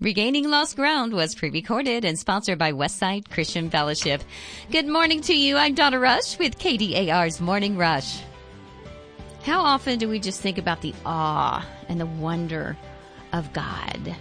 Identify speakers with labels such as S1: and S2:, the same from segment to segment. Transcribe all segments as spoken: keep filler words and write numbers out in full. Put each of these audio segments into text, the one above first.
S1: Regaining Lost Ground was pre-recorded and sponsored by Westside Christian Fellowship. Good morning to you. I'm Donna Rush with K D A R's Morning Rush. How often do we just think about the awe and the wonder of God?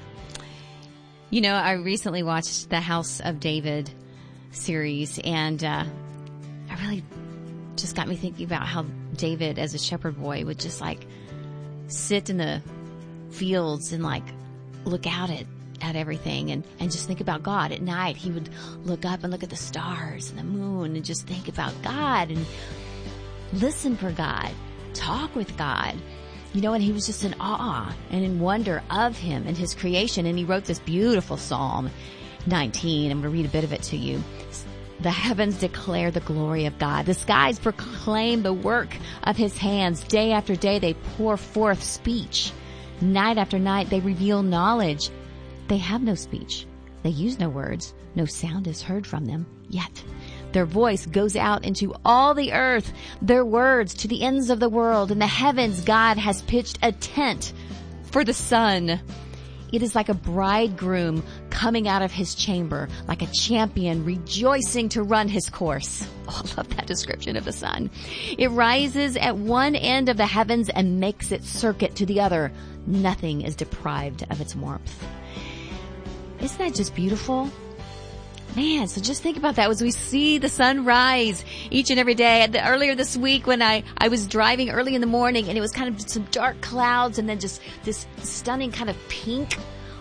S1: You know, I recently watched the House of David series, and uh, it really just got me thinking about how David, as a shepherd boy, would just like sit in the fields and like look out at at everything and, and just think about God. At night, he would look up and look at the stars and the moon and just think about God and listen for God, talk with God, you know, and he was just in awe and in wonder of him and his creation. And he wrote this beautiful Psalm nineteen. I'm going to read a bit of it to you. The heavens declare the glory of God. The skies proclaim the work of his hands. Day after day, they pour forth speech. Night after night, they reveal knowledge. They have no speech. They use no words. No sound is heard from them. Yet their voice goes out into all the earth, their words to the ends of the world. In the heavens, God has pitched a tent for the sun. It is like a bridegroom coming out of his chamber, like a champion rejoicing to run his course. Oh, I love that description of the sun. It rises at one end of the heavens and makes its circuit to the other. Nothing is deprived of its warmth. Isn't that just beautiful? Man, so just think about that as we see the sun rise each and every day. Earlier this week when I, I was driving early in the morning and it was kind of some dark clouds and then just this stunning kind of pink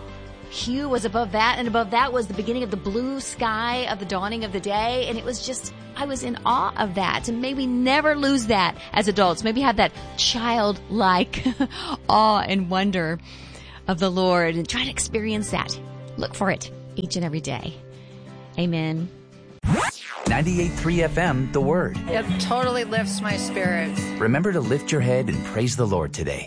S1: hue was above that. And above that was the beginning of the blue sky of the dawning of the day. And it was just, I was in awe of that. And may we never lose that as adults. Maybe have that childlike awe and wonder of the Lord and try to experience that. Look for it each and every day. Amen.
S2: ninety-eight point three F M, The Word.
S3: It totally lifts my spirits.
S2: Remember to lift your head and praise the Lord today.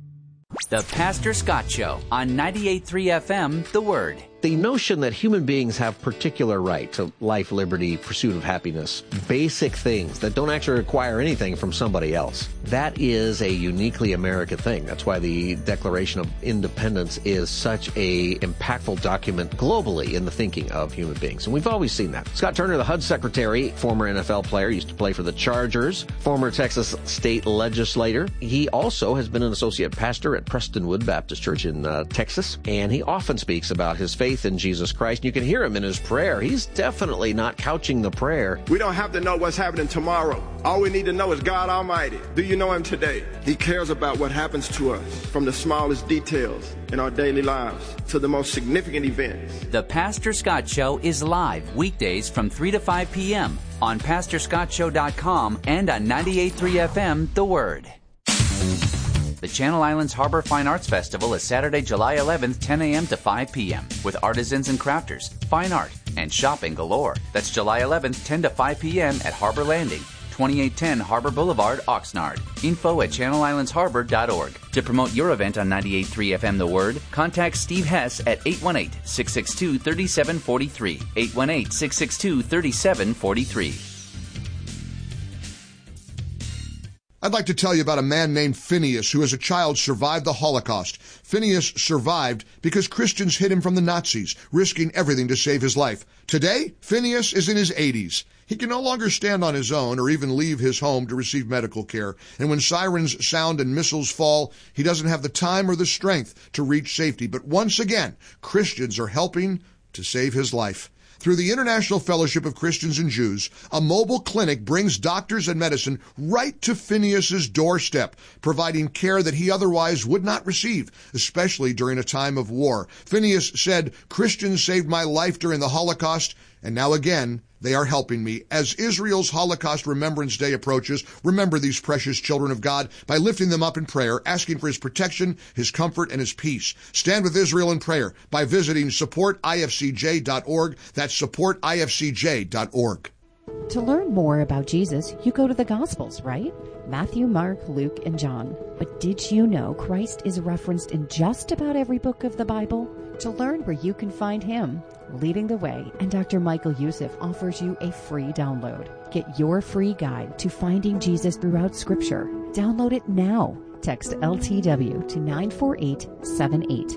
S2: The Pastor Scott Show on ninety-eight point three F M, The Word.
S4: The notion that human beings have particular right to life, liberty, pursuit of happiness, basic things that don't actually require anything from somebody else, that is a uniquely American thing. That's why the Declaration of Independence is such a impactful document globally in the thinking of human beings. And we've always seen that. Scott Turner, the H U D secretary, former N F L player, used to play for the Chargers, former Texas state legislator. He also has been an associate pastor at Prestonwood Baptist Church in uh, Texas, and he often speaks about his faith in Jesus Christ. You can hear him in his prayer. He's definitely not couching the prayer.
S5: We don't have to know what's happening tomorrow. All we need to know is God Almighty. Do you know him today? He cares about what happens to us, from the smallest details in our daily lives to the most significant events.
S2: The Pastor Scott Show is live weekdays from three to five p.m. on pastor scott show dot com and on ninety-eight point three F M, The Word. The Channel Islands Harbor Fine Arts Festival is Saturday, July eleventh, ten a.m. to five p.m. with artisans and crafters, fine art, and shopping galore. That's July eleventh, ten to five p.m. at Harbor Landing, twenty-eight ten Harbor Boulevard, Oxnard. Info at channel islands harbor dot org. To promote your event on ninety-eight point three F M The Word, contact Steve Hess at eight one eight, six six two, three seven four three, eight one eight, six six two, three seven four three.
S6: I'd like to tell you about a man named Phineas who as a child survived the Holocaust. Phineas survived because Christians hid him from the Nazis, risking everything to save his life. Today, Phineas is in his eighties. He can no longer stand on his own or even leave his home to receive medical care. And when sirens sound and missiles fall, he doesn't have the time or the strength to reach safety. But once again, Christians are helping to save his life. Through the International Fellowship of Christians and Jews, a mobile clinic brings doctors and medicine right to Phineas's doorstep, providing care that he otherwise would not receive, especially during a time of war. Phineas said, "Christians saved my life during the Holocaust, and now again, they are helping me." As Israel's Holocaust Remembrance Day approaches, remember these precious children of God by lifting them up in prayer, asking for his protection, his comfort, and his peace. Stand with Israel in prayer by visiting support I F C J dot org. That's support I F C J dot org.
S7: To learn more about Jesus, you go to the Gospels, right? Matthew, Mark, Luke, and John. But did you know Christ is referenced in just about every book of the Bible? To learn where you can find him, Leading the Way, and Doctor Michael Youssef offers you a free download. Get your free guide to finding Jesus throughout Scripture. Download it now. Text L T W to nine four eight seven eight.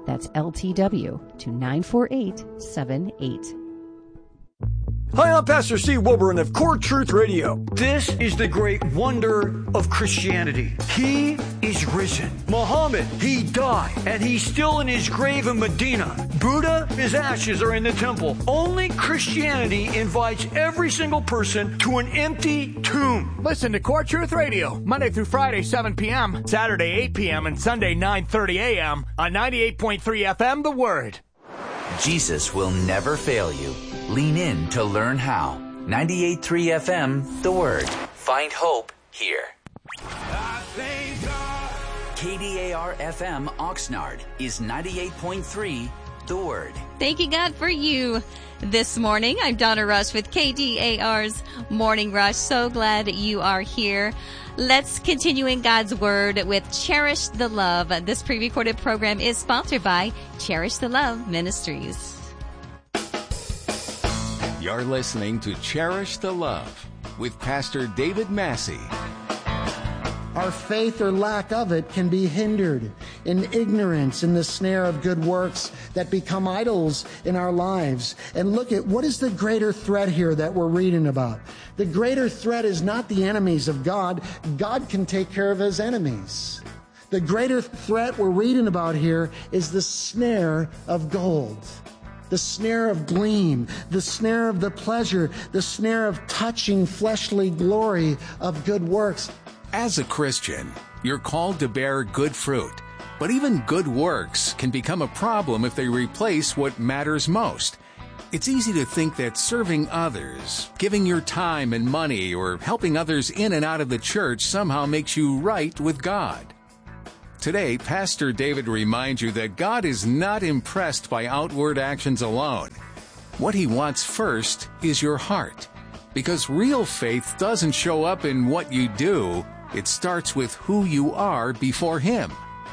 S7: That's L T W to nine four eight seven eight.
S8: Hi, I'm Pastor Steve Wilburn of Core Truth Radio. This is the great wonder of Christianity. He is risen. Muhammad, he died, and he's still in his grave in Medina. Buddha, his ashes are in the temple. Only Christianity invites every single person to an empty tomb.
S9: Listen to Core Truth Radio, Monday through Friday, seven p.m., Saturday, eight p.m., and Sunday, nine thirty a.m. on ninety-eight point three F M, The Word.
S2: Jesus will never fail you. Lean in to learn how. ninety-eight point three F M, The Word. Find hope here. K D A R F M Oxnard is ninety-eight point three, The Word.
S1: Thanking God for you this morning. I'm Donna Rush with K D A R's Morning Rush. So glad you are here. Let's continue in God's Word with Cherish the Love. This pre-recorded program is sponsored by Cherish the Love Ministries.
S10: You're listening to Cherish the Love with Pastor David Massey.
S11: Our faith or lack of it can be hindered in ignorance, in the snare of good works that become idols in our lives. And look at what is the greater threat here that we're reading about. The greater threat is not the enemies of God. God can take care of his enemies. The greater threat we're reading about here is the snare of gold. The snare of gleam, the snare of the pleasure, the snare of touching fleshly glory of good works.
S10: As a Christian, you're called to bear good fruit. But even good works can become a problem if they replace what matters most. It's easy to think that serving others, giving your time and money, or helping others in and out of the church somehow makes you right with God. Today, Pastor David reminds you that God is not impressed by outward actions alone. What he wants first is your heart. Because real faith doesn't show up in what you do, it starts with who you are before him.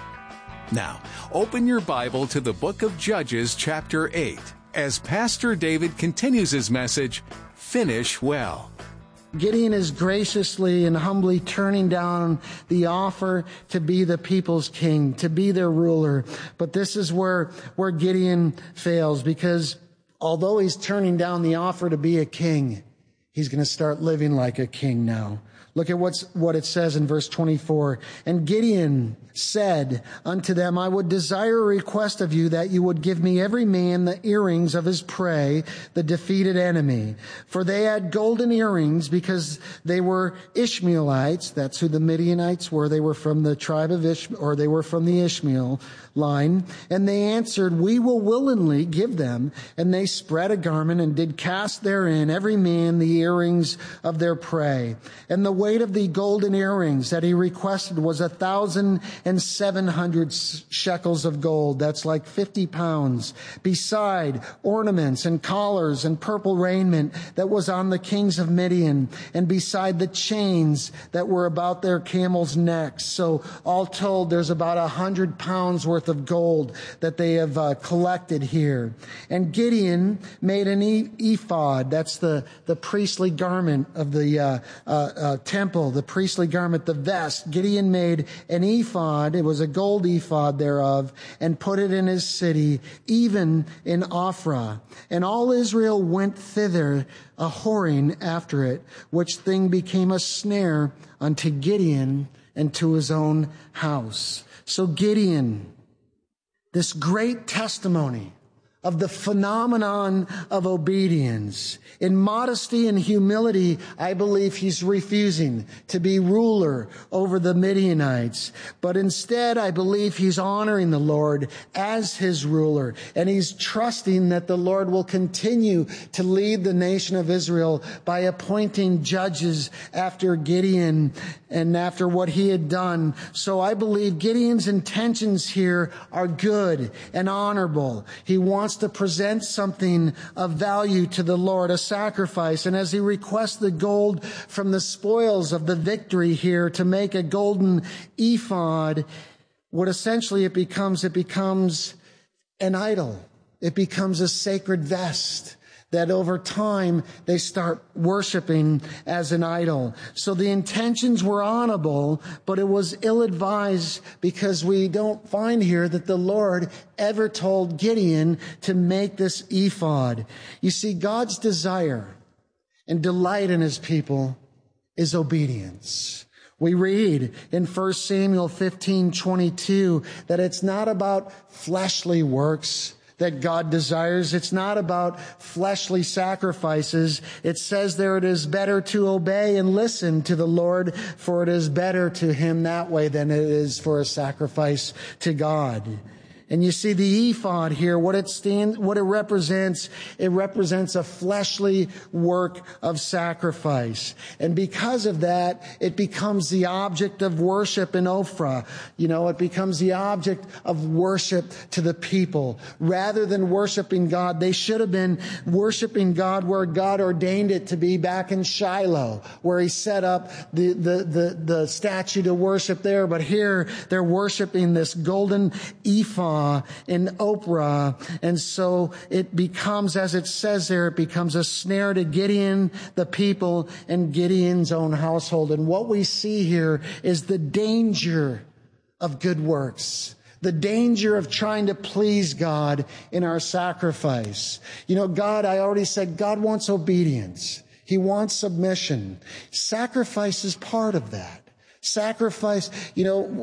S10: Now, open your Bible to the book of Judges, chapter eight, as Pastor David continues his message, Finish Well.
S11: Gideon is graciously and humbly turning down the offer to be the people's king, to be their ruler. But this is where, where Gideon fails, because although he's turning down the offer to be a king, he's going to start living like a king now. Look at what's, what it says in verse twenty-four. And Gideon said unto them, I would desire a request of you that you would give me every man the earrings of his prey, the defeated enemy. For they had golden earrings because they were Ishmaelites. That's who the Midianites were. They were from the tribe of Ishmael, or they were from the Ishmael line. And they answered, we will willingly give them. And they spread a garment and did cast therein every man the earrings of their prey. And the weight of the golden earrings that he requested was a thousand and seven hundred shekels of gold. That's like fifty pounds. Beside ornaments and collars and purple raiment that was on the kings of Midian, and beside the chains that were about their camels' necks. So all told, there's about a hundred pounds worth of gold that they have uh, collected here. And Gideon made an e- ephod. That's the, the priestly garment of the uh, uh, uh, temple, the priestly garment, the vest. Gideon made an ephod. It was a gold ephod thereof, and put it in his city, even in Ophrah. And all Israel went thither, a whoring after it, which thing became a snare unto Gideon and to his own house. So Gideon, this great testimony of the phenomenon of obedience. In modesty and humility, I believe he's refusing to be ruler over the Midianites. But instead, I believe he's honoring the Lord as his ruler. And he's trusting that the Lord will continue to lead the nation of Israel by appointing judges after Gideon and after what he had done. So I believe Gideon's intentions here are good and honorable. He wants to present something of value to the Lord, a sacrifice. And as he requests the gold from the spoils of the victory here to make a golden ephod, what essentially it becomes, it becomes an idol. It becomes a sacred vest that over time they start worshiping as an idol. So the intentions were honorable, but it was ill-advised because we don't find here that the Lord ever told Gideon to make this ephod. You see, God's desire and delight in his people is obedience. We read in First Samuel fifteen twenty-two that it's not about fleshly works that God desires. It's not about fleshly sacrifices. It says there, it is better to obey and listen to the Lord, for it is better to him that way than it is for a sacrifice to God. And you see the ephod here, what it stands, what it represents, it represents a fleshly work of sacrifice. And because of that, it becomes the object of worship in Ophrah. You know, it becomes the object of worship to the people. Rather than worshiping God, they should have been worshiping God where God ordained it to be, back in Shiloh, where he set up the, the, the, the statue to worship there. But here, they're worshiping this golden ephod in Ophrah. And so it becomes, as it says there, it becomes a snare to Gideon, the people, and Gideon's own household. And what we see here is the danger of good works. The danger of trying to please God in our sacrifice. You know, God, I already said, God wants obedience. He wants submission. Sacrifice is part of that. Sacrifice, you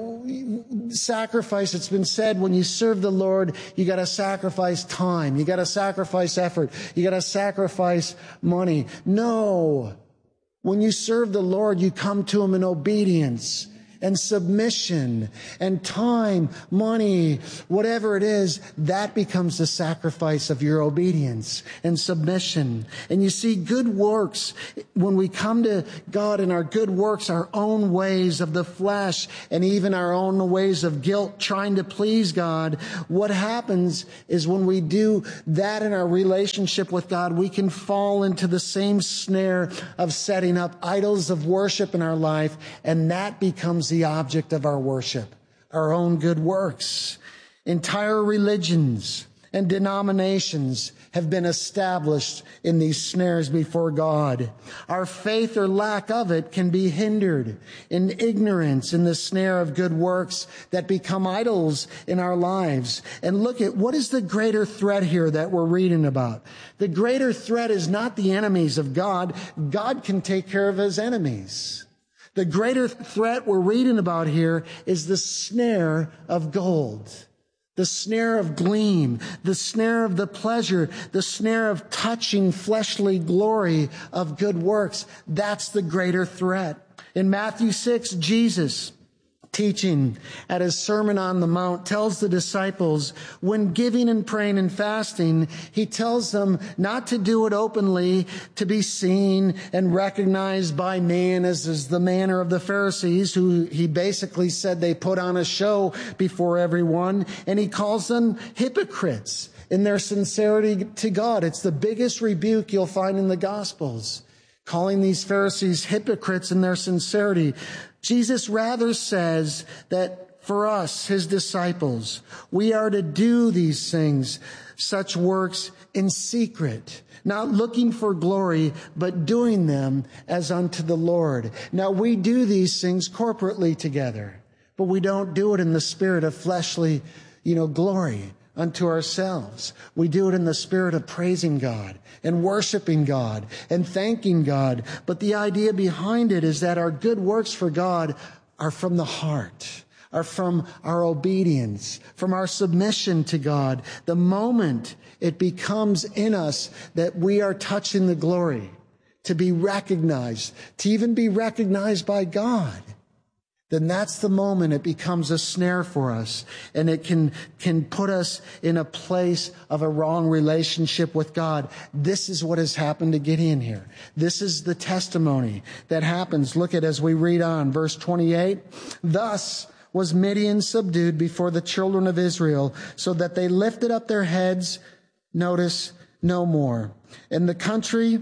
S11: know, sacrifice, it's been said, when you serve the Lord, you got to sacrifice time. You got to sacrifice effort. You got to sacrifice money. No. When you serve the Lord, you come to him in obedience and submission and time, money, whatever it is, that becomes the sacrifice of your obedience and submission. And you see, good works, when we come to God in our good works, our own ways of the flesh and even our own ways of guilt, trying to please God, what happens is when we do that in our relationship with God, we can fall into the same snare of setting up idols of worship in our life, and that becomes the object of our worship, our own good works. Entire religions and denominations have been established in these snares before God. Our faith or lack of it can be hindered in ignorance in the snare of good works that become idols in our lives. And look at, what is the greater threat here that we're reading about? The greater threat is not the enemies of God. God can take care of his enemies. The greater threat we're reading about here is the snare of gold, the snare of gleam, the snare of the pleasure, the snare of touching fleshly glory of good works. That's the greater threat. In Matthew six, Jesus, teaching at his Sermon on the Mount, tells the disciples, when giving and praying and fasting, he tells them not to do it openly to be seen and recognized by man, as is the manner of the Pharisees, who he basically said they put on a show before everyone. And he calls them hypocrites in their sincerity to God. It's the biggest rebuke you'll find in the Gospels, calling these Pharisees hypocrites in their sincerity. Jesus rather says that for us, his disciples, we are to do these things, such works in secret, not looking for glory, but doing them as unto the Lord. Now, we do these things corporately together, but we don't do it in the spirit of fleshly, you know, glory unto ourselves. We do it in the spirit of praising God and worshiping God and thanking God. But the idea behind it is that our good works for God are from the heart, are from our obedience, from our submission to God. The moment it becomes in us that we are touching the glory, to be recognized, to even be recognized by God, then that's the moment it becomes a snare for us, and it can, can put us in a place of a wrong relationship with God. This is what has happened to Gideon here. This is the testimony that happens. Look at, as we read on, verse twenty-eight. Thus was Midian subdued before the children of Israel, so that they lifted up their heads, notice, no more. And the country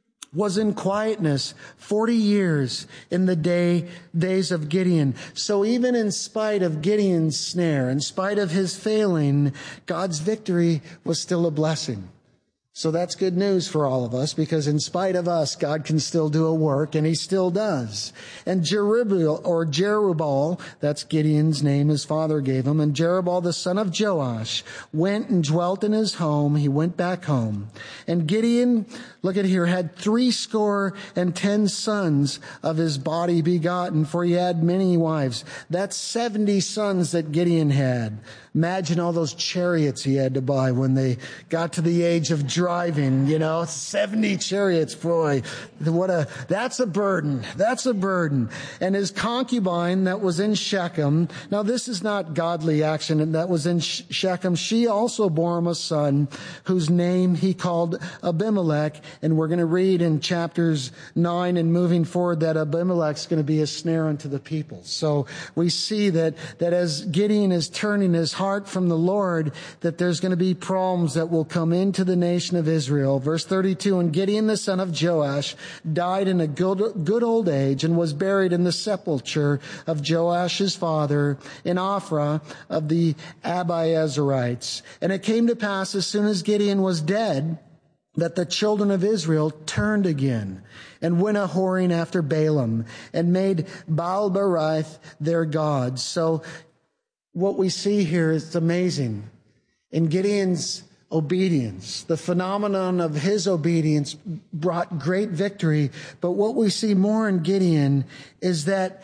S11: was in quietness forty years in the day days of Gideon. So even in spite of Gideon's snare, in spite of his failing, God's victory was still a blessing. So that's good news for all of us, because in spite of us, God can still do a work, and he still does. And Jerubbaal, or Jerubbaal, that's Gideon's name his father gave him, and Jerubbaal, the son of Joash, went and dwelt in his home. He went back home. And Gideon, look at here, had three score and ten sons of his body begotten, for he had many wives. That's seventy sons that Gideon had. Imagine all those chariots he had to buy when they got to the age of driving, you know, seventy chariots, boy, what a, that's a burden. That's a burden. And his concubine that was in Shechem, now this is not godly action, and that was in Shechem, she also bore him a son whose name he called Abimelech. And we're going to read in chapters nine and moving forward that Abimelech's going to be a snare unto the people. So we see that, that as Gideon is turning his heart from the Lord, that there's going to be problems that will come into the nation of Israel. Verse thirty-two, and Gideon the son of Joash died in a good, good old age and was buried in the sepulchre of Joash his father in Ophrah of the Abiezerites. And it came to pass, as soon as Gideon was dead, that the children of Israel turned again and went a-whoring after Balaam and made Baal-berith their gods. So what we see here is amazing. In Gideon's obedience, the phenomenon of his obedience brought great victory. But what we see more in Gideon is that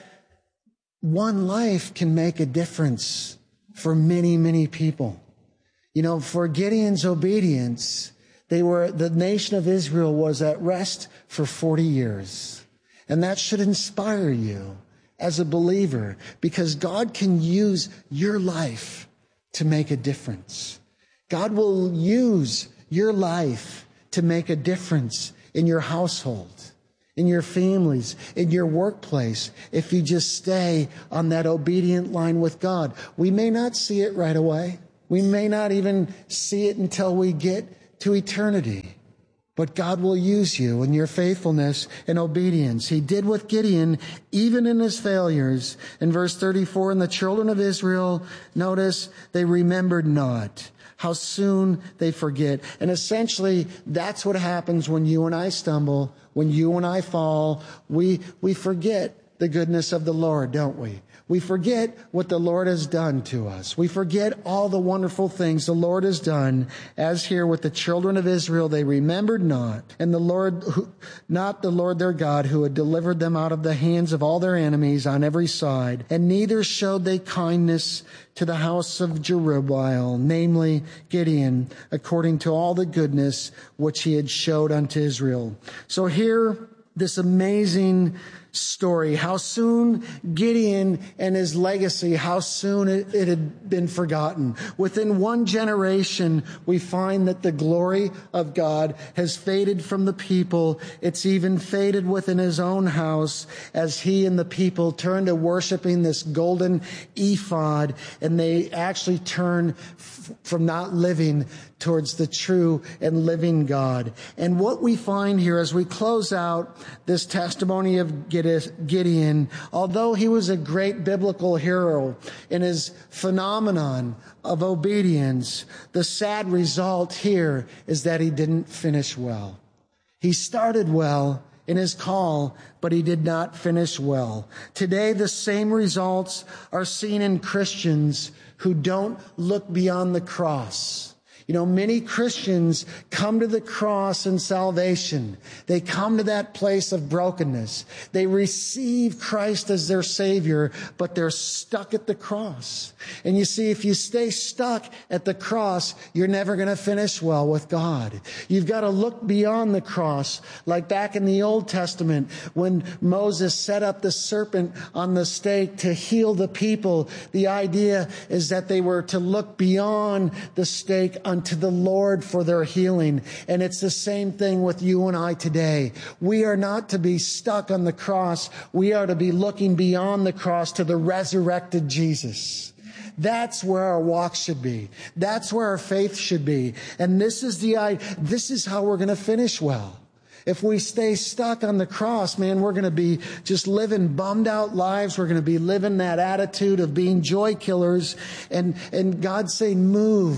S11: one life can make a difference for many, many people. You know, for Gideon's obedience, they were, the nation of Israel was at rest for forty years. And that should inspire you as a believer, because God can use your life to make a difference. God will use your life to make a difference in your household, in your families, in your workplace, if you just stay on that obedient line with God. We may not see it right away. We may not even see it until we get to eternity. But God will use you in your faithfulness and obedience. He did with Gideon, even in his failures. In verse thirty-four, and the children of Israel, notice, they remembered not. How soon they forget. And essentially, that's what happens when you and I stumble, when you and I fall. We, we forget the goodness of the Lord, don't we? We forget what the Lord has done to us. We forget all the wonderful things the Lord has done. As here with the children of Israel, they remembered not, and the Lord, who, not the Lord their God, who had delivered them out of the hands of all their enemies on every side. And neither showed they kindness to the house of Jerubbaal, namely Gideon, according to all the goodness which he had showed unto Israel. So here, this amazing story, how soon Gideon and his legacy, how soon it, it had been forgotten. Within one generation, we find that the glory of God has faded from the people. It's even faded within his own house as he and the people turn to worshiping this golden ephod, and they actually turn f- from not living towards the true and living God. And what we find here as we close out this testimony of Gideon, although he was a great biblical hero in his phenomenon of obedience, the sad result here is that he didn't finish well. He started well in his call, but he did not finish well. Today, the same results are seen in Christians who don't look beyond the cross. You know, many Christians come to the cross in salvation. They come to that place of brokenness. They receive Christ as their Savior, but they're stuck at the cross. And you see, if you stay stuck at the cross, you're never going to finish well with God. You've got to look beyond the cross, like back in the Old Testament when Moses set up the serpent on the stake to heal the people. The idea is that they were to look beyond the stake unto the Lord for their healing. And it's the same thing with you and I today. We are not to be stuck on the cross. We are to be looking beyond the cross to the resurrected Jesus. That's where our walk should be. That's where our faith should be. And this is the, this is how we're going to finish well. If we stay stuck on the cross, man, we're going to be just living bummed out lives. We're going to be living that attitude of being joy killers. And, and God's saying, move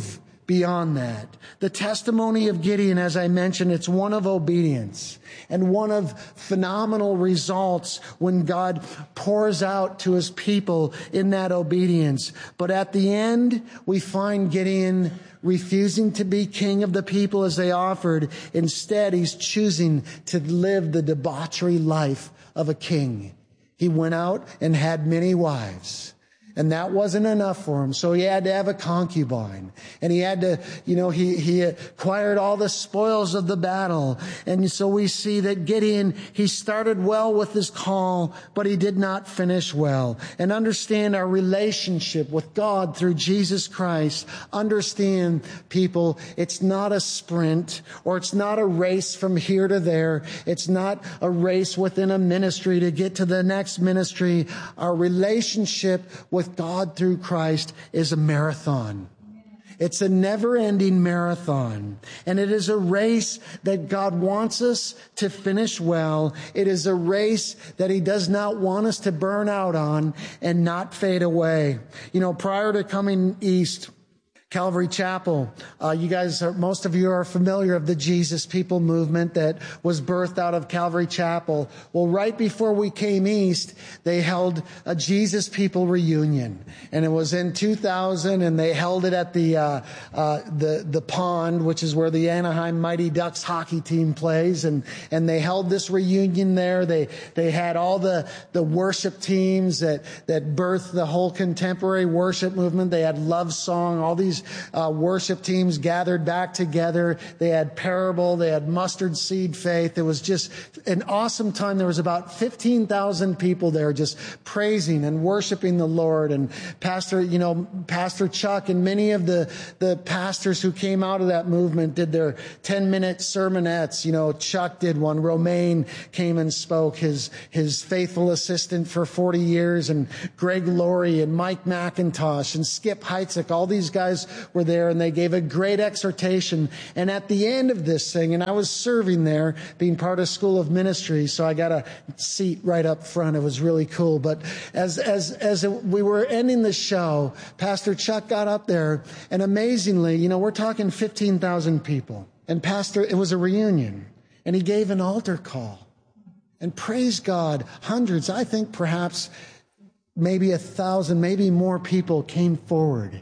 S11: beyond that. The testimony of Gideon, as I mentioned, it's one of obedience and one of phenomenal results when God pours out to his people in that obedience. But at the end, we find Gideon refusing to be king of the people as they offered. Instead, he's choosing to live the debauchery life of a king. He went out and had many wives. And that wasn't enough for him. So he had to have a concubine. And he had to, you know, he, he acquired all the spoils of the battle. And so we see that Gideon, he started well with his call, but he did not finish well. And understand our relationship with God through Jesus Christ. Understand, people, it's not a sprint or it's not a race from here to there. It's not a race within a ministry to get to the next ministry. Our relationship with God through Christ is a marathon. It's a never-ending marathon. And it is a race that God wants us to finish well. It is a race that he does not want us to burn out on and not fade away. You know, prior to coming east, Calvary Chapel, uh, you guys are, most of you are familiar of the Jesus People movement that was birthed out of Calvary Chapel. Well, right before we came east, they held a Jesus People reunion. And it was in two thousand, and they held it at the, uh, uh, the, the pond, which is where the Anaheim Mighty Ducks hockey team plays. And, and they held this reunion there. They, they had all the, the worship teams that, that birthed the whole contemporary worship movement. They had Love Song, all these Uh, worship teams gathered back together. They had Parable. They had Mustard Seed Faith. It was just an awesome time. There was about fifteen thousand people there just praising and worshiping the Lord. And Pastor, you know, Pastor Chuck and many of the, the pastors who came out of that movement did their ten minute sermonettes. You know, Chuck did one. Romaine came and spoke, his, his faithful assistant for forty years, and Greg Laurie and Mike McIntosh and Skip Heitzig. All these guys were there, and they gave a great exhortation. And at the end of this thing, and I was serving there, being part of School of Ministry, so I got a seat right up front. It was really cool. But as as as we were ending the show, Pastor Chuck got up there, and amazingly, you know, we're talking fifteen thousand people. And Pastor, it was a reunion, and he gave an altar call. And praise God, hundreds, I think perhaps maybe a thousand, maybe more people came forward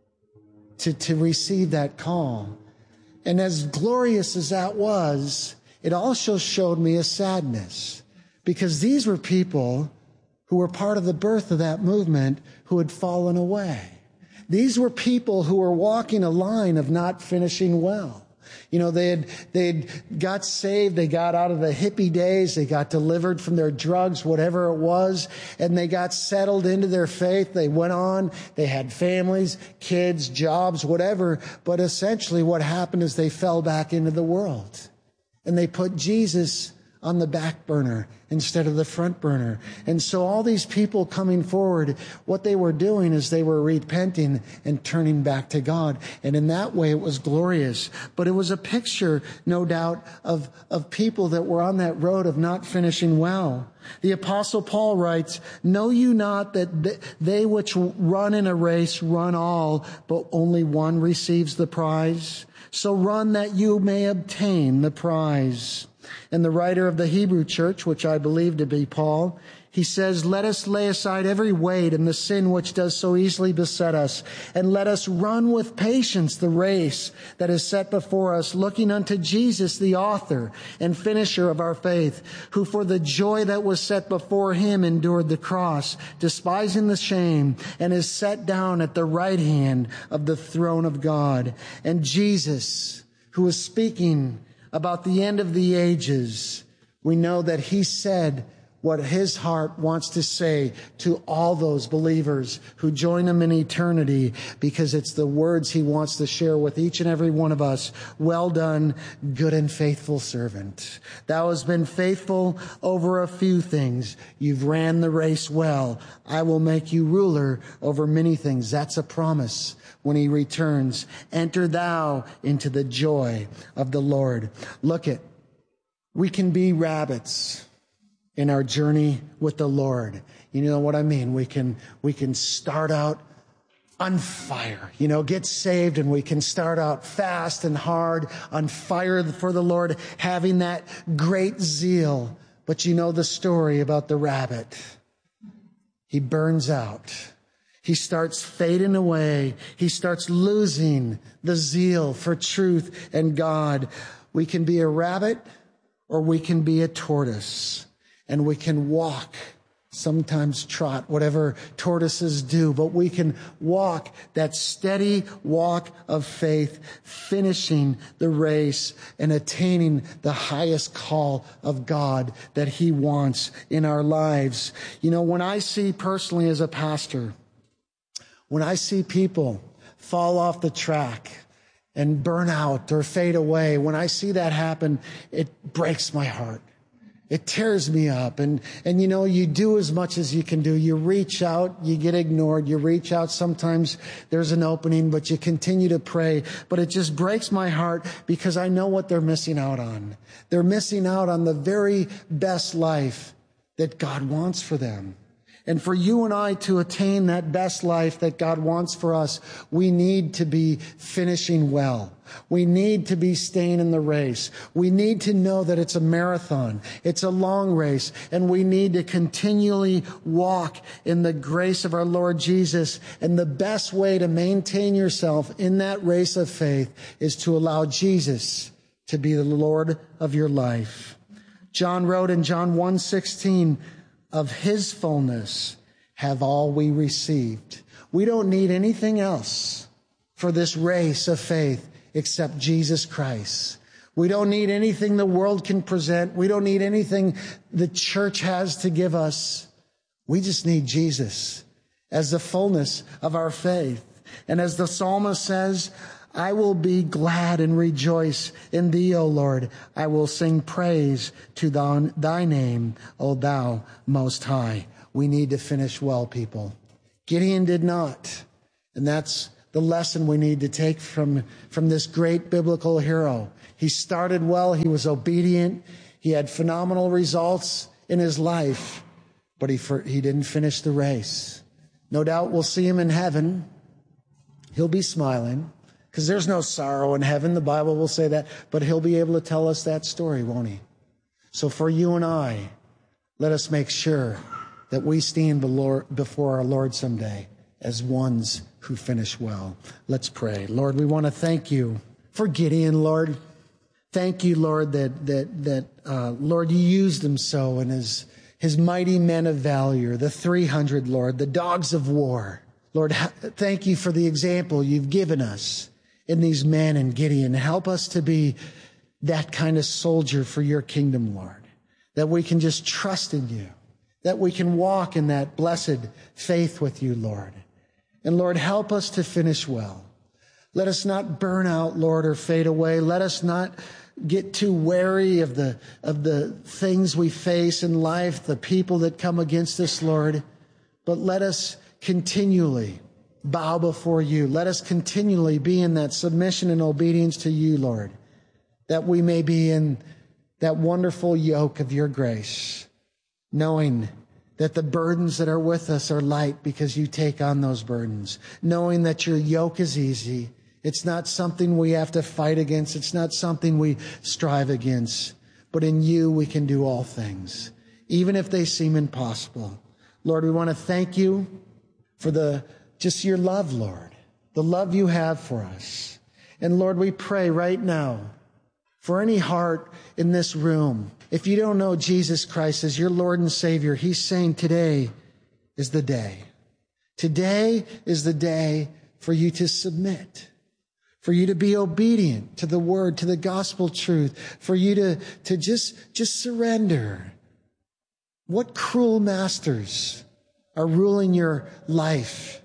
S11: to, to receive that call. And as glorious as that was, it also showed me a sadness, because these were people who were part of the birth of that movement who had fallen away. These were people who were walking a line of not finishing well. You know, they had, they had got saved. They got out of the hippie days. They got delivered from their drugs, whatever it was. And they got settled into their faith. They went on. They had families, kids, jobs, whatever. But essentially what happened is they fell back into the world. And they put Jesus on the back burner instead of the front burner. And so all these people coming forward, what they were doing is they were repenting and turning back to God. And in that way, it was glorious. But it was a picture, no doubt, of, of people that were on that road of not finishing well. The Apostle Paul writes, "Know you not that they which run in a race run all, but only one receives the prize? So run that you may obtain the prize." And the writer of the Hebrew church, which I believe to be Paul, he says, "Let us lay aside every weight and the sin which does so easily beset us, and let us run with patience the race that is set before us, looking unto Jesus, the author and finisher of our faith, who for the joy that was set before him endured the cross, despising the shame, and is set down at the right hand of the throne of God." And Jesus, who is speaking about the end of the ages, we know that he said what his heart wants to say to all those believers who join him in eternity, because it's the words he wants to share with each and every one of us. "Well done, good and faithful servant. Thou hast been faithful over a few things. You've ran the race well. I will make you ruler over many things." That's a promise. When he returns, "Enter thou into the joy of the Lord." Look it, we can be rabbits in our journey with the Lord. You know what I mean? We can, we can start out on fire, you know, get saved, and we can start out fast and hard, on fire for the Lord, having that great zeal. But you know the story about the rabbit. He burns out. He starts fading away. He starts losing the zeal for truth and God. We can be a rabbit or we can be a tortoise, and we can walk, sometimes trot, whatever tortoises do, but we can walk that steady walk of faith, finishing the race and attaining the highest call of God that He wants in our lives. You know, when I see personally as a pastor, when I see people fall off the track and burn out or fade away, when I see that happen, it breaks my heart. It tears me up. And, and you know, you do as much as you can do. You reach out, you get ignored. You reach out, sometimes there's an opening, but you continue to pray. But it just breaks my heart because I know what they're missing out on. They're missing out on the very best life that God wants for them. And for you and I to attain that best life that God wants for us, we need to be finishing well. We need to be staying in the race. We need to know that it's a marathon. It's a long race. And we need to continually walk in the grace of our Lord Jesus. And the best way to maintain yourself in that race of faith is to allow Jesus to be the Lord of your life. John wrote in John one sixteen, of His fullness have all we received. We don't need anything else for this race of faith except Jesus Christ. We don't need anything the world can present. We don't need anything the church has to give us. We just need Jesus as the fullness of our faith. And as the psalmist says, I will be glad and rejoice in Thee, O Lord. I will sing praise to Thy name, O Thou Most High. We need to finish well, people. Gideon did not. And that's the lesson we need to take from, from this great biblical hero. He started well. He was obedient. He had phenomenal results in his life. But he, he didn't finish the race. No doubt we'll see him in heaven. He'll be smiling, because there's no sorrow in heaven. The Bible will say that. But He'll be able to tell us that story, won't He? So for you and I, let us make sure that we stand before our Lord someday as ones who finish well. Let's pray. Lord, we want to thank You for Gideon, Lord. Thank You, Lord, that, that, that uh, Lord, You used him so in his, his mighty men of valor, the three hundred, Lord, the dogs of war. Lord, thank You for the example You've given us in these men and Gideon. Help us to be that kind of soldier for Your kingdom, Lord, that we can just trust in You, that we can walk in that blessed faith with You, Lord. And Lord, help us to finish well. Let us not burn out, Lord, or fade away. Let us not get too wary of the, of the things we face in life, the people that come against us, Lord. But let us continually bow before You. Let us continually be in that submission and obedience to You, Lord, that we may be in that wonderful yoke of Your grace, knowing that the burdens that are with us are light because You take on those burdens, knowing that Your yoke is easy. It's not something we have to fight against. It's not something we strive against. But in You we can do all things, even if they seem impossible. Lord, we want to thank You for the just Your love, Lord, the love You have for us. And Lord, we pray right now for any heart in this room. If you don't know Jesus Christ as your Lord and Savior, He's saying today is the day. Today is the day for you to submit, for you to be obedient to the word, to the gospel truth, for you to, to just, just surrender. What cruel masters are ruling your life?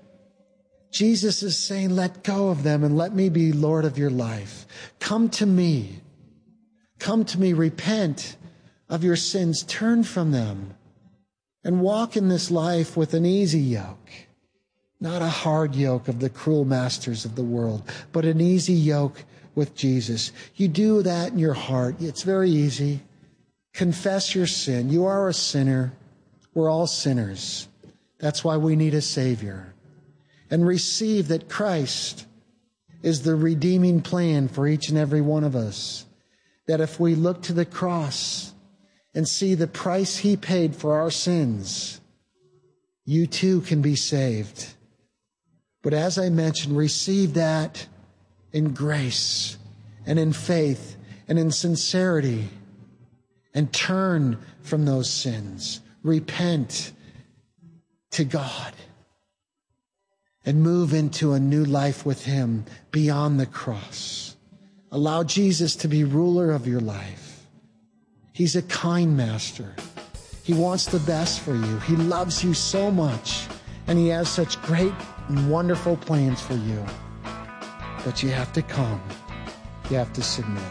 S11: Jesus is saying, let go of them and let Me be Lord of your life. Come to Me. Come to Me. Repent of your sins. Turn from them and walk in this life with an easy yoke. Not a hard yoke of the cruel masters of the world, but an easy yoke with Jesus. You do that in your heart. It's very easy. Confess your sin. You are a sinner. We're all sinners. That's why we need a Savior. and receive that Christ is the redeeming plan for each and every one of us. That if we look to the cross and see the price He paid for our sins, you too can be saved. But as I mentioned, receive that in grace and in faith and in sincerity, and turn from those sins. Repent to God and move into a new life with Him beyond the cross. Allow Jesus to be ruler of your life. He's a kind master. He wants the best for you. He loves you so much, and He has such great and wonderful plans for you. But you have to come. You have to submit.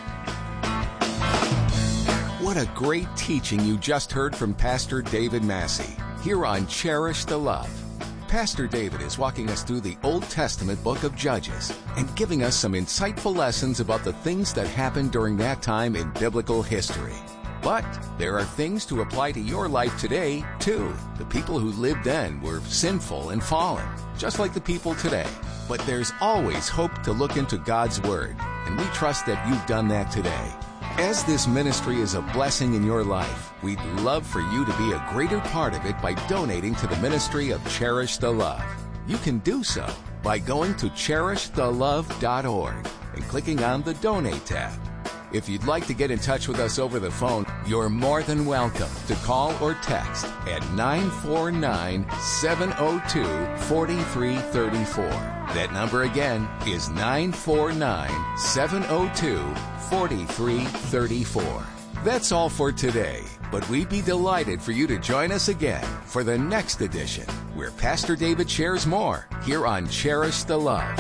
S10: What a great teaching you just heard from Pastor David Massey here on Cherish the Love. Pastor David is walking us through the Old Testament book of Judges and giving us some insightful lessons about the things that happened during that time in biblical history. But there are things to apply to your life today, too. The people who lived then were sinful and fallen, just like the people today. But there's always hope to look into God's Word, and we trust that you've done that today. As this ministry is a blessing in your life, we'd love for you to be a greater part of it by donating to the ministry of Cherish the Love. You can do so by going to cherish the love dot org and clicking on the Donate tab. If you'd like to get in touch with us over the phone, you're more than welcome to call or text at nine four nine, seven oh two, four three three four. That number again is nine four nine, seven oh two, four three three four. That's all for today, but we'd be delighted for you to join us again for the next edition, where Pastor David shares more here on Cherish the Love.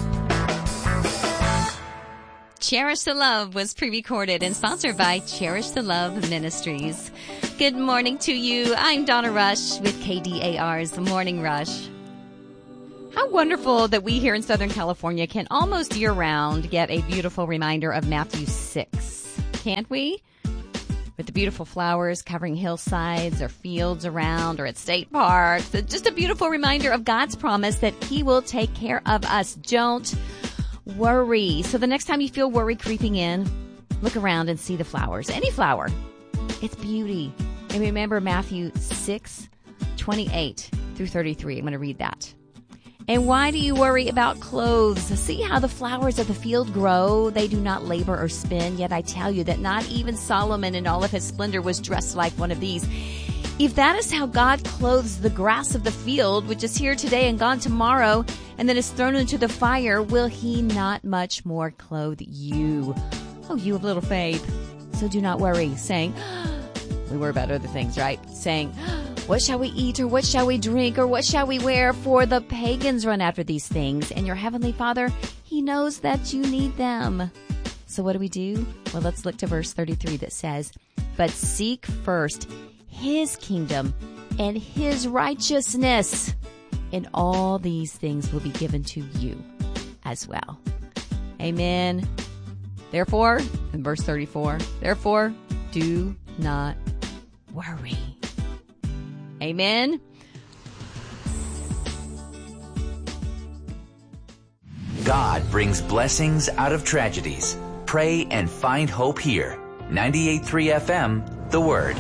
S1: Cherish the Love was pre-recorded and sponsored by Cherish the Love Ministries. Good morning to you. I'm Donna Rush with K D A R's Morning Rush. How wonderful that we here in Southern California can almost year-round get a beautiful reminder of Matthew six. Can't we? With the beautiful flowers covering hillsides or fields around or at state parks. Just a beautiful reminder of God's promise that He will take care of us. Don't worry. So the next time you feel worry creeping in, look around and see the flowers. Any flower. It's beauty. And remember Matthew six, twenty-eight through thirty-three. I'm going to read that. And why do you worry about clothes? See how the flowers of the field grow? They do not labor or spin. Yet I tell you that not even Solomon in all of his splendor was dressed like one of these. If that is how God clothes the grass of the field, which is here today and gone tomorrow, and then is thrown into the fire, will He not much more clothe you? Oh, you of little faith. So do not worry, saying, we worry about other things, right? Saying, what shall we eat, or what shall we drink, or what shall we wear? For the pagans run after these things, and your heavenly Father, He knows that you need them. So what do we do? Well, let's look to verse thirty-three that says, but seek first His kingdom and His righteousness, and all these things will be given to you as well. Amen. Therefore, in verse thirty-four, therefore, do not worry. Amen.
S2: God brings blessings out of tragedies. Pray and find hope here. ninety-eight point three F M, The Word.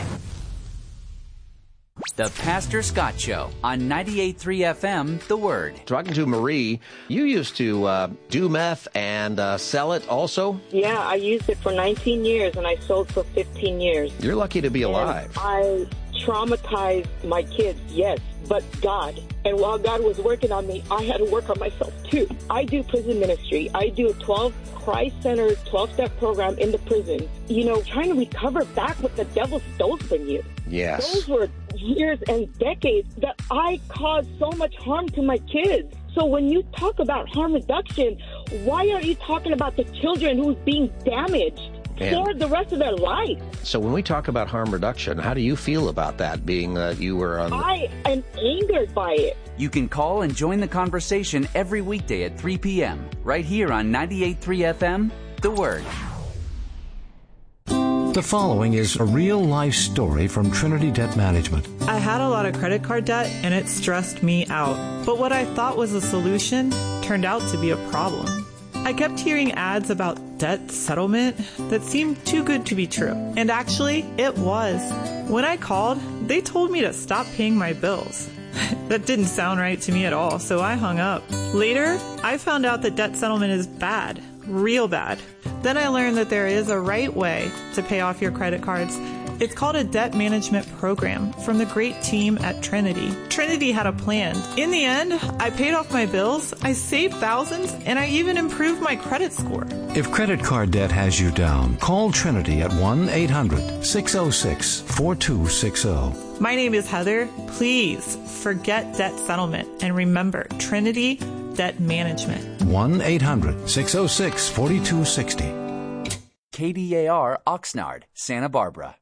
S2: The Pastor Scott Show on ninety-eight point three F M, The Word.
S4: Talking to Marie, you used to uh, do meth and uh, sell it also?
S12: Yeah, I used it for nineteen years and I sold for fifteen years.
S4: You're lucky to be alive.
S12: And I traumatized my kids, yes, but God. And while God was working on me, I had to work on myself too. I do prison ministry. I do a twelve Christ-centered twelve-step program in the prison. You know, trying to recover back what the devil stole from you.
S4: Yes.
S12: Those were years and decades that I caused so much harm to my kids. So when you talk about harm reduction, why are you talking about the children who's being damaged for the rest of their life?
S4: So when we talk about harm reduction, how do you feel about that, being that you were on the...
S12: I am angered by it.
S2: You can call and join the conversation every weekday at three p.m. right here on ninety-eight point three F M, The Word.
S13: The following is a real-life story from Trinity Debt Management.
S14: I had a lot of credit card debt, and it stressed me out. But what I thought was a solution turned out to be a problem. I kept hearing ads about debt settlement that seemed too good to be true. And actually, it was. When I called, they told me to stop paying my bills. That didn't sound right to me at all, so I hung up. Later, I found out that debt settlement is bad, real bad. Then I learned that there is a right way to pay off your credit cards. It's called a debt management program from the great team at Trinity. Trinity had a plan. In the end, I paid off my bills, I saved thousands, and I even improved my credit score.
S13: If credit card debt has you down, call Trinity at one eight hundred six oh six four two six oh.
S14: My name is Heather. Please forget debt settlement and remember Trinity Debt Management.
S13: one eight hundred six oh six four two six oh.
S2: K D A R Oxnard, Santa Barbara.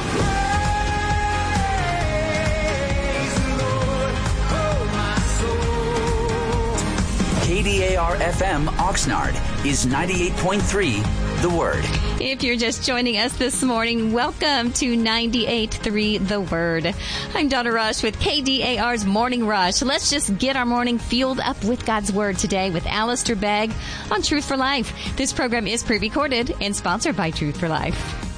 S2: K D A R F M Oxnard is ninety-eight point three The Word.
S1: If you're just joining us this morning, welcome to ninety-eight point three The Word. I'm Donna Rush with K D A R's Morning Rush. Let's just get our morning fueled up with God's Word today with Alistair Begg on Truth for Life. This program is pre-recorded and sponsored by Truth for Life.